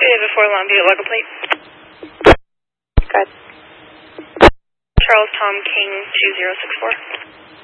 David 4 Longview, local plate. Good. Charles Tom King 2064.